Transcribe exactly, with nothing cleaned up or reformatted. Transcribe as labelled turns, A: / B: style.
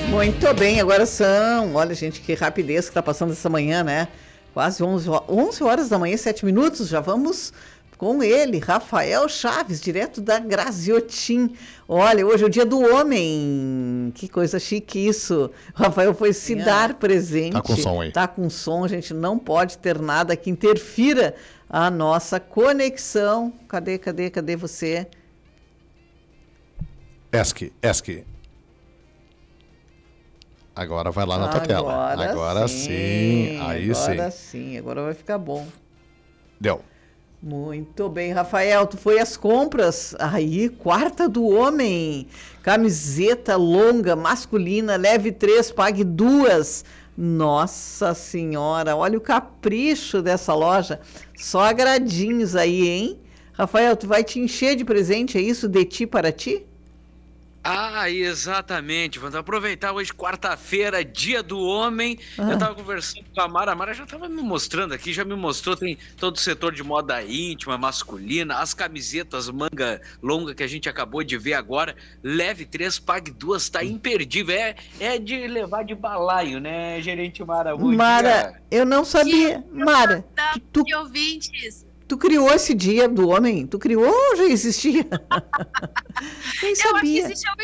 A: Muito bem, agora são, olha gente, que rapidez que está passando essa manhã, né? Quase onze, onze horas da manhã, sete minutos, já vamos com ele, Rafael Chaves, direto da Graziotin. Olha, hoje é o dia do homem, que coisa chique isso. O Rafael foi se é. dar presente.
B: Tá com som aí.
A: Tá com som, a gente não pode ter nada que interfira a nossa conexão. Cadê, cadê, cadê você?
B: Esque, Esque. Agora vai lá na tua tela. Agora sim. sim. Aí
A: agora
B: sim.
A: Agora sim, agora vai ficar bom.
B: Deu.
A: Muito bem, Rafael, tu foi às compras, aí, quarta do homem, camiseta longa, masculina, leve três, pague duas. Nossa senhora, olha o capricho dessa loja, só agradinhos aí, hein? Rafael, tu vai te encher de presente, é isso, de ti para ti?
C: Ah, exatamente. Vamos aproveitar hoje, quarta-feira, dia do homem. Ah. Eu tava conversando com a Mara. A Mara já tava me mostrando aqui, já me mostrou, tem todo o setor de moda íntima, masculina, as camisetas manga longa que a gente acabou de ver agora. Leve três, pague duas, tá imperdível. É, é de levar de balaio, né, gerente Mara? Bom
A: Mara, dia. Eu não sabia.
D: Dia
A: Mara,
D: tu, tu... de ouvintes.
A: Tu criou esse dia do homem? Tu criou ou já existia? Nem sabia.
D: Eu acho que existia uma